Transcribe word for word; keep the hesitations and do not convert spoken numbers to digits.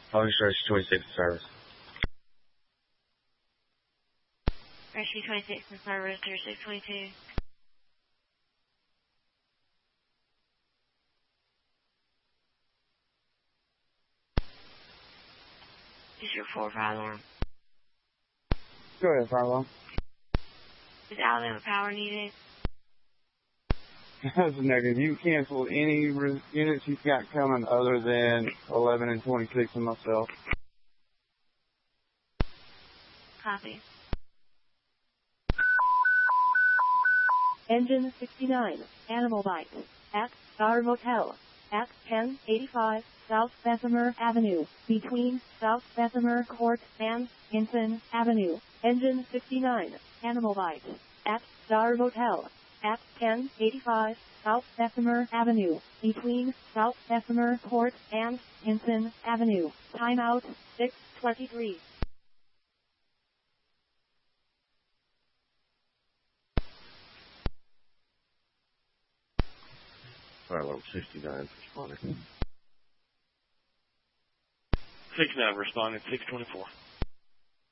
Police Rescue twenty-six in service. Rescue twenty-six in service, zero six twenty-two. Is your four fire alarm? Go ahead, fire alarm. Is Alabama Power needed? That's a negative. You can cancel any re- units you've got coming other than eleven and twenty-six and myself. Copy. Engine sixty-nine, Animal Bite, at Star Motel, at ten eighty-five South Bessemer Avenue, between South Bessemer Court and Hinton Avenue. Engine sixty-nine, Animal Bite, at Star Motel, at ten eighty-five South Bessemer Avenue, between South Bessemer Court and Hinton Avenue. Timeout, six twenty-three. Fire alarm sixty-nine responding. sixty-nine responding, six twenty-four.